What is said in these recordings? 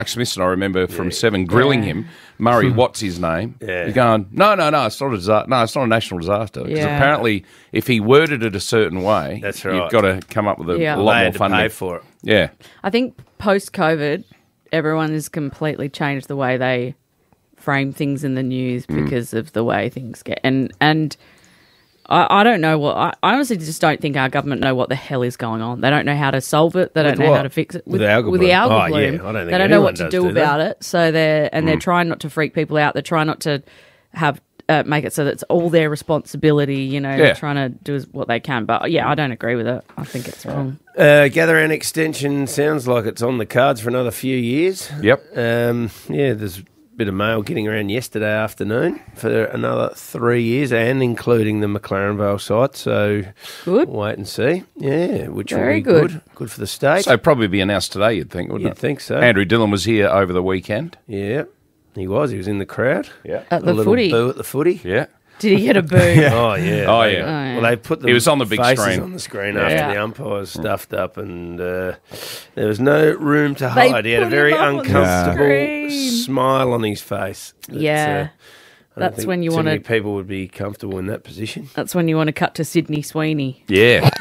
Smithson, I remember from Seven grilling him. Murray, what's his name? Yeah. He's going, no, it's not a disaster. No, it's not a national disaster. Because apparently, if he worded it a certain way, that's right. You've got to come up with a lot they more had to funding. pay for it. Yeah. I think post-COVID, everyone has completely changed the way they frame things in the news because of the way things get. And I don't know I honestly just don't think our government know what the hell is going on. They don't know how to solve it. They don't know how to fix it. With the algal bloom. The algal Oh, bloom. yeah. I don't think they don't know what anyone to does, do about it. So they're trying not to freak people out. They're trying not to have make it so that it's all their responsibility. You know, they're trying to do what they can. But yeah, I don't agree with it. I think it's wrong. Gather-round extension sounds like it's on the cards for another few years. Yep. There's a bit of mail getting around yesterday afternoon for another 3 years, and including the McLaren Vale site. So Good. Wait and see. Yeah, which Very will be good. Good for the state. So probably be announced today, you'd think, wouldn't it? You'd think so. Andrew Dillon was here over the weekend. Yeah, he was. He was in the crowd. Yeah. At A the little footy. boo at the footy. Yeah. Did he get a boo? Oh, yeah. Oh, yeah. Well, they put the He was on the big faces screen. on the screen after the umpires stuffed up, and there was no room to They hide. He had a put very him up on the uncomfortable screen. smile on his face. Yeah. I don't That's think when you too want many to. people would be comfortable in that position. That's when you want to cut to Sydney Sweeney. Yeah.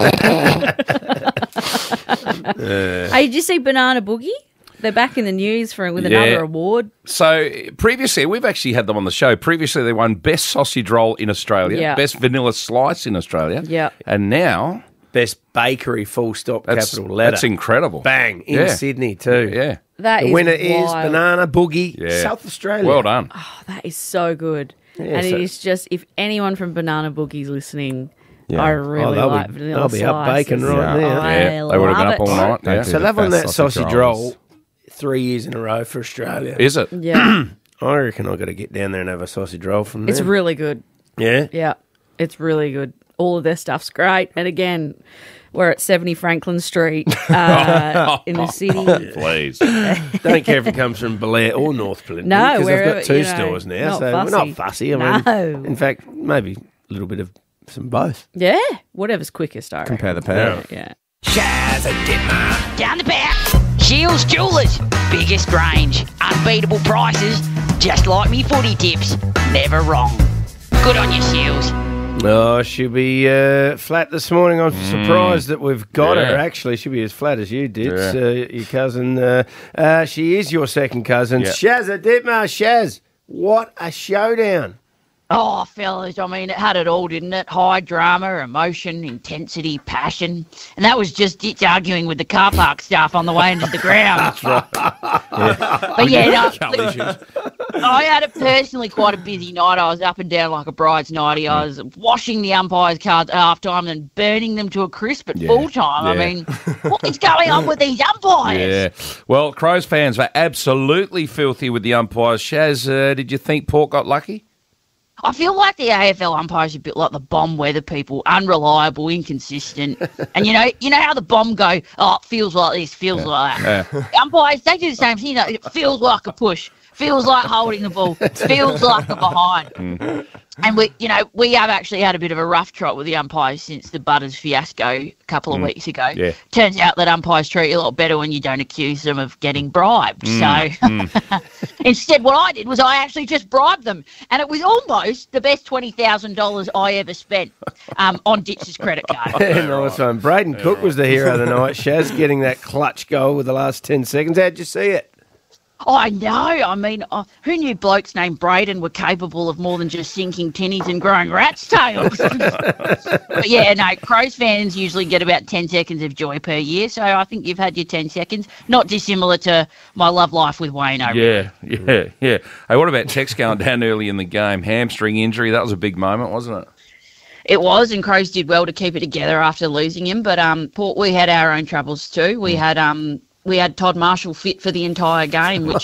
Hey, did you see Banana Boogie? They're back in the news with another award. So previously, we've actually had them on the show. Previously, they won Best Sausage Roll in Australia, Best Vanilla Slice in Australia. Yeah. And now... Best bakery, full stop, capital letter. That's incredible. Bang, in Sydney too. Yeah. That the is winner wild. is Banana Boogie, South Australia. Well done. Oh, that is so good. Yeah, and so- it is just, if anyone from Banana Boogie's listening, I really they'll like be- vanilla they'll be up slices. baking right now. I Yeah, they would have been love up all it. night. Yeah. So they've won that best sausage sausage roll rolls. 3 years in a row for Australia. Is it? Yeah. I reckon I've got to get down there and have a sausage roll from there. It's really good. Yeah? Yeah. It's really good. All of their stuff's great. And again, we're at 70 Franklin Street in the city. Please. Don't care if it comes from Belair or North Plympton. No, because they've wherever, got two you know, stores now, not so fussy. we're not fussy. I mean, No. in fact, maybe a little bit of some both. Yeah. Whatever's quickest, I reckon. Compare the pair. Yeah. Down the back. Shields Jewelers. Biggest range. Unbeatable prices. Just like me footy tips. Never wrong. Good on you, Shields. Oh, she'll be flat this morning. I'm surprised that we've got her, Yeah. actually. She'll be as flat as you did. Yeah. Your cousin. She is your second cousin. Yeah. Shazza Ditmar. Shaz, what a showdown. Oh, fellas, I mean, it had it all, didn't it? High drama, emotion, intensity, passion. And that was just Ditch arguing with the car park staff on the way into the ground. But yeah, no, I had it personally quite a busy night. I was up and down like a bride's nighty. I was washing the umpires' cards at half time and burning them to a crisp at full time. I Yeah. mean, what is going on with these umpires? Yeah. Well, Crows fans were absolutely filthy with the umpires. Shaz, did you think Port got lucky? I feel like the AFL umpires are a bit like the bomb weather people, unreliable, inconsistent. And you know how the bomb go, oh, it feels like this, feels like that. The umpires, they do the same thing. You know, it feels like a push, feels like holding the ball, feels like a behind. And we have actually had a bit of a rough trot with the umpires since the Butters fiasco a couple of weeks ago. Yeah. Turns out that umpires treat you a lot better when you don't accuse them of getting bribed. So instead, what I did was I actually just bribed them, and it was almost the best $20,000 I ever spent on Ditch's credit card. Nice one. Braden Cook was the hero of the night. Shaz getting that clutch goal with the last 10 seconds. How'd you see it? Oh, I know. I mean, who knew blokes named Braden were capable of more than just sinking tinnies and growing rat's tails? But yeah, no, Crows fans usually get about 10 seconds of joy per year, so I think you've had your 10 seconds. Not dissimilar to my love life with Wayne O'Reilly. Yeah. Hey, what about Tex going down early in the game? Hamstring injury, that was a big moment, wasn't it? It was, and Crows did well to keep it together after losing him, but Port, we had our own troubles too. We had Todd Marshall fit for the entire game, which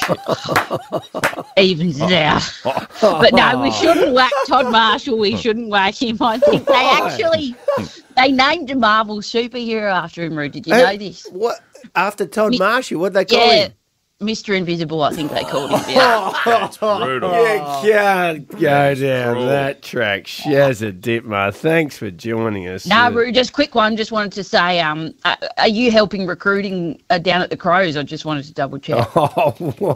evens it out. But no, we shouldn't whack Todd Marshall. We shouldn't whack him. I think they named a Marvel superhero after him, Roo. Did you know this? What? After Todd Marshall, what'd they call Yeah, him? Mr. Invisible, I think they called him. Yeah. That's brutal. You can't go down that track. Shazza Ditmar, thanks for joining us. No, Roo, just quick one. Just wanted to say, are you helping recruiting down at the Crows? I just wanted to double check. Oh,